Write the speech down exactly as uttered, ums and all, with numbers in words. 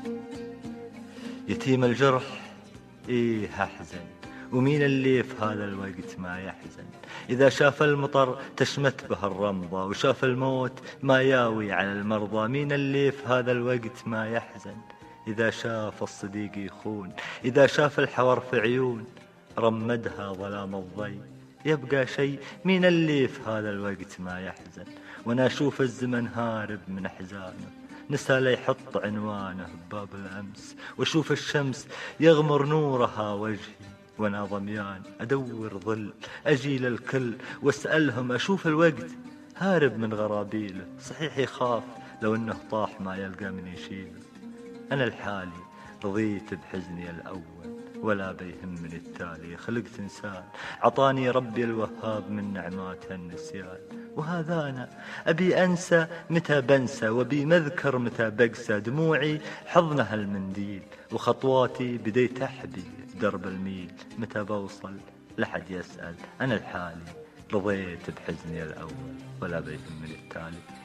يتيم الجرح إيه أحزن، ومين اللي في هذا الوقت ما يحزن؟ إذا شاف المطر تشمت به الرمضة، وشاف الموت ما ياوي على المرضى. مين اللي في هذا الوقت ما يحزن؟ إذا شاف الصديق يخون، إذا شاف الحور في عيون رمدها ظلام الضي، يبقى شيء؟ مين اللي في هذا الوقت ما يحزن؟ وانا اشوف الزمن هارب من احزانه، نسى لا يحط عنوانه بباب الامس، واشوف الشمس يغمر نورها وجهي وانا ضميان ادور ظل، اجي للكل واسالهم، اشوف الوقت هارب من غرابيله، صحيح يخاف لو انه طاح ما يلقى من يشيله. انا الحالي رضيت بحزني الاول ولا بيهمني التالي، خلقت إنسان عطاني ربي الوهاب من نعماته النسيان، وهذا أنا أبي أنسى متى بنسى، وبي مذكر متى بقسى، دموعي حضنها المنديل وخطواتي بديت أحبي درب الميل، متى بوصل لحد يسأل. أنا الحالي رضيت بحزني الأول ولا بيهمني التالي.